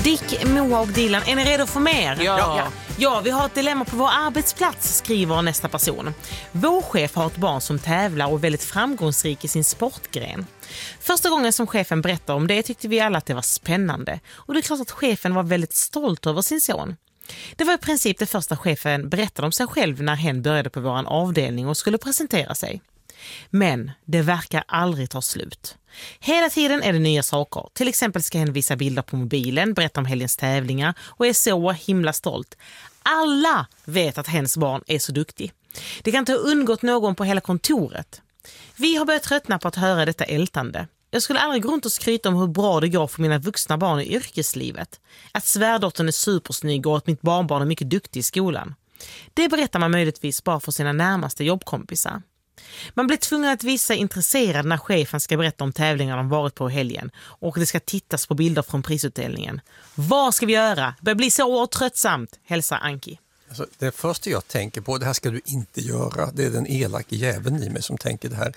Dick, Moa och Dilan, är ni redo för mer? Ja, vi har ett dilemma på vår arbetsplats, skriver nästa person. Vår chef har ett barn som tävlar och är väldigt framgångsrik i sin sportgren. Första gången som chefen berättade om det tyckte vi alla att det var spännande. Och det är klart att chefen var väldigt stolt över sin son. Det var i princip det första chefen berättade om sig själv när hen började på vår avdelning och skulle presentera sig. Men det verkar aldrig ta slut. Hela tiden är det nya saker. Till exempel ska hen visa bilder på mobilen, berätta om helgens tävlingar och är så himla stolt. Alla vet att hens barn är så duktig. Det kan inte ha undgått någon på hela kontoret. Vi har börjat tröttna på att höra detta ältande. Jag skulle aldrig gå runt och skryta om hur bra det går för mina vuxna barn i yrkeslivet. Att svärdottern är supersnygg och att mitt barnbarn är mycket duktig i skolan. Det berättar man möjligtvis bara för sina närmaste jobbkompisar. Man blir tvungen att visa intresserad när chefen ska berätta om tävlingar de varit på helgen och det ska tittas på bilder från prisutdelningen. Vad ska vi göra? Det börjar bli så tröttsamt, hälsar Anki. Alltså, det första jag tänker på, det här ska du inte göra. Det är den elaka jäveln i mig som tänker det här.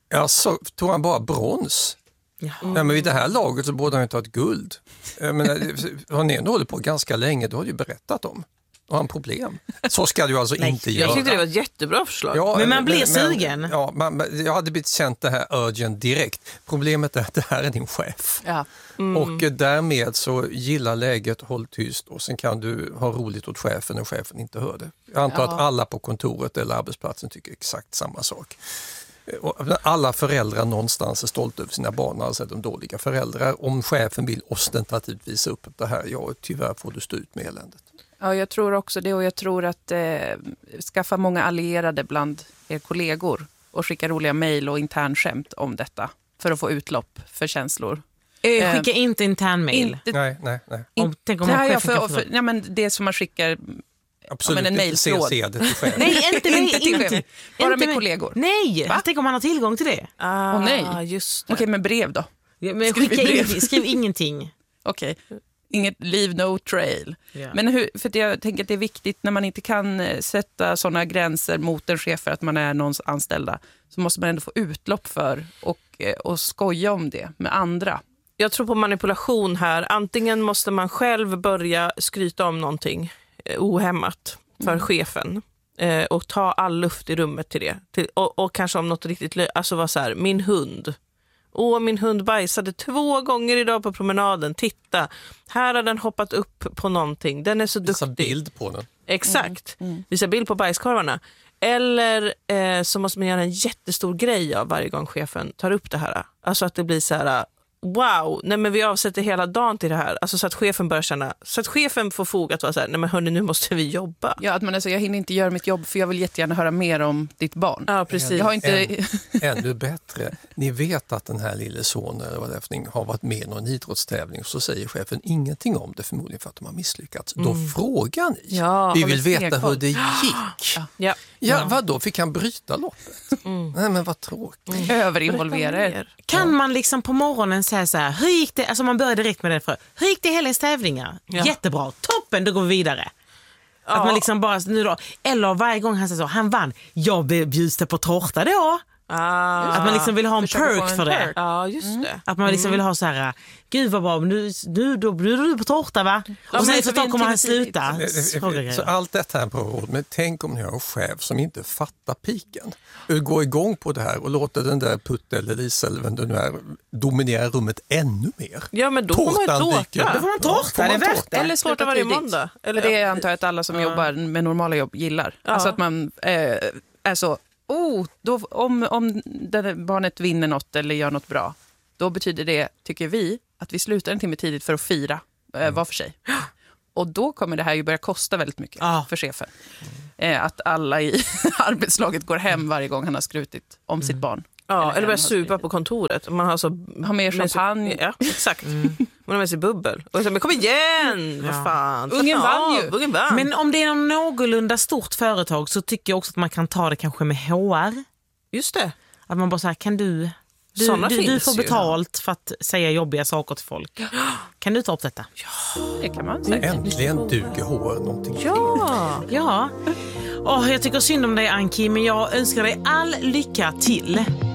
Så tog han bara brons. Ja, men vid det här laget så borde han inte ha ett guld. Men har ni ändå hållit på ganska länge, då har du ju berättat om. Och han problem. Så ska du alltså inte göra. Jag tyckte det var ett jättebra förslag. Ja, men man blir sugen. Ja, jag hade blivit känt det här urgent direkt. Problemet är att det här är din chef. Ja. Och därmed så gilla läget, håll tyst och sen kan du ha roligt åt chefen och chefen inte hör det. Jag antar att alla på kontoret eller arbetsplatsen tycker exakt samma sak. Och alla föräldrar någonstans är stolta över sina barn, alltså de dåliga föräldrar. Om chefen vill ostentativt visa upp det här, tyvärr får du stå ut med eländet. Ja, jag tror också det och jag tror att skaffa många allierade bland er kollegor och skicka roliga mejl och internskämt om detta för att få utlopp för känslor. Skicka inte internmail. Nej. Tänk om man ja, men det som man skickar. Absolut, en mejltråd. Nej, inte bara med kollegor. Nej, tänk om man har tillgång till det. Nej, just det. Okej, men brev då? Ja, men skriv ingenting. Okej. Inget leave no trail. Yeah. Men för jag tänker att det är viktigt när man inte kan sätta sådana gränser mot en chef för att man är någons anställda, så måste man ändå få utlopp för och skoja om det med andra. Jag tror på manipulation här. Antingen måste man själv börja skryta om någonting ohämmat för chefen och ta all luft i rummet till det. Och kanske om något riktigt alltså var så här, min hund bajsade 2 gånger idag på promenaden. Titta, här har den hoppat upp på någonting. Den är så duktig. Visa bild på den. Exakt. Visa bild på bajskorvarna. Eller så måste man göra en jättestor grej av varje gång chefen tar upp det här. Alltså att det blir så här, wow, nej men vi avsätter hela dagen till det här. Alltså så att chefen börjar känna, så att chefen får fog att vara så här, nej men hörni, nu måste vi jobba. Ja, att man är så, jag hinner inte göra mitt jobb för jag vill jättegärna höra mer om ditt barn. Ja, precis. Jag har inte... Ännu bättre. Ni vet att den här lille sonen har varit med i någon idrottstävling och så säger chefen ingenting om det, förmodligen för att de har misslyckats. Då frågar ni. Ja, vi vill veta hur det gick. Ja, vadå? Fick han bryta loppet? Nej, men vad tråkigt. Överinvolvera. Kan man liksom på morgonen säga så här, hur gick det? Alltså man börjar direkt med det för. Hur gick det helgens tävlingar? Ja. Jättebra, toppen, då går vi vidare. Ja. Att man liksom bara nu då, eller varje gång han säger så, han vann. Jag bjuds det på tårta då. Att man liksom vill ha en perk för det. Ja, just det. Att man liksom vill ha så här, gud vad bra, nu då bjuder du på tårta, va? Och sen så kommer han sluta. Så allt detta är bra råd, men tänk om ni har en chef som inte fattar piken. Går igång på det här och låter den där Putte eller Lisa eller vem det nu är dominera rummet ännu mer. Ja, men då får man tårta. Då får man tårta, det är värt det. Eller sluta varje måndag. Eller det antar jag att alla som jobbar med normala jobb gillar. Ja. Alltså att man är så, då, om barnet vinner något eller gör något bra, då betyder det, tycker vi, att vi slutar en timme tidigt för att fira var för sig. Och då kommer det här ju börja kosta väldigt mycket för chefen. Att alla i arbetslaget går hem varje gång han har skrutit om sitt barn. Ja, eller börja supa på kontoret. Man har mer champagne. Ja, exakt. Man har med sig bubbel. Och så, men kom igen! Vad fan. Ungen vann ju. Ungen vann. Men om det är någon någorlunda stort företag så tycker jag också att man kan ta det kanske med HR. Just det. Att man bara säger, kan du får betalt för att säga jobbiga saker till folk. Kan du ta upp detta? Ja, det kan man säga. Äntligen duger HR någonting. Ja. Jag tycker synd om dig, Anki, men jag önskar dig all lycka till.